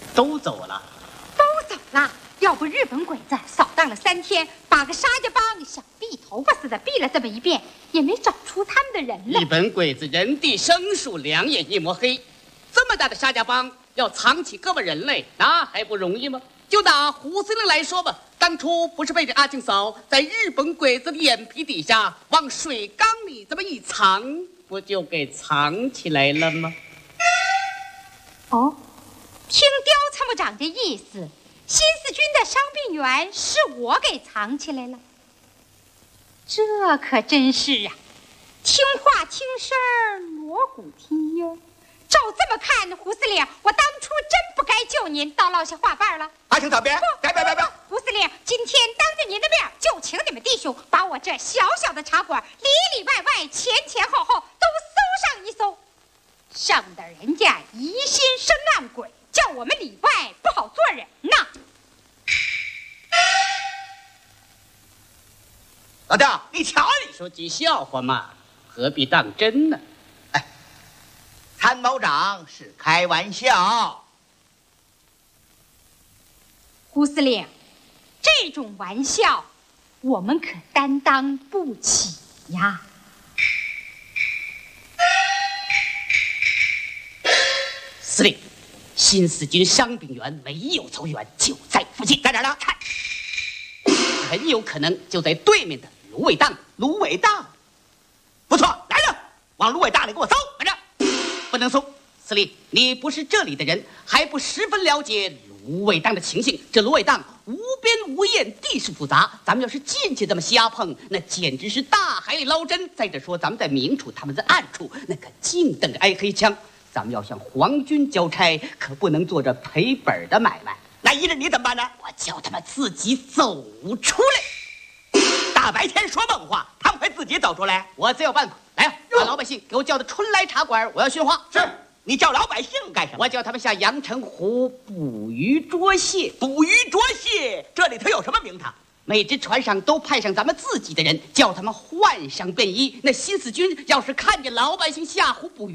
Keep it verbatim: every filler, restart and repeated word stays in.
都走了。 都走了。要不日本鬼子扫荡了三天，把个沙家帮像篦头发似的篦了这么一遍，也没找出他们的人来。 日本鬼子人地生疏，两眼一抹黑，这么大的沙家帮要藏起个把人来，那还不容易吗？就拿胡司令来说吧，当初不是背着阿庆嫂在日本鬼子的眼皮底下往水缸里这么一藏，不就给藏起来了吗？ 哦，听刁参谋长的意思，新四军的伤病员是我给藏起来了。这可真是啊，听话听声儿，锣鼓听音儿。照这么看，胡司令，我当初真不该救您，倒落下话瓣了。 阿庆嫂，别别别别别！ 胡司令，今天当着您的面，就请你们弟兄把我这小小的茶馆里里外外、前前后后都搜上一搜，省得人家疑心生暗鬼，叫我们里外不好做人呐。 老刁，你瞧你说句笑话嘛，何必当真呢？ 参谋长是开玩笑。 胡司令，这种玩笑我们可担当不起呀。 司令，新四军伤病员没有走远，就在附近。 在哪儿呢？ 看，很有可能就在对面的芦苇荡。 芦苇荡，不错，来了，往芦苇荡里给我搜。 慢着，不能搜。司令，你不是这里的人，还不十分了解芦苇荡的情形。这芦苇荡无边无沿，地势复杂，咱们要是进去这么瞎碰，那简直是大海里捞针。再者说，咱们在明处，他们在暗处，那可净等着挨黑枪。咱们要向皇军交差，可不能做着赔本的买卖。 那一日你怎么办呢？ 我叫他们自己走出来。 大白天说梦话，他们会自己走出来？ 我自有办法。来呀，把老百姓给我叫到春来茶馆，我要训话。 是，你叫老百姓干什么？ 我叫他们下阳澄湖捕鱼捉蟹。 捕鱼捉蟹，这里头有什么名堂？ 每只船上都派上咱们自己的人，叫他们换上便衣。那新四军要是看见老百姓下湖捕鱼，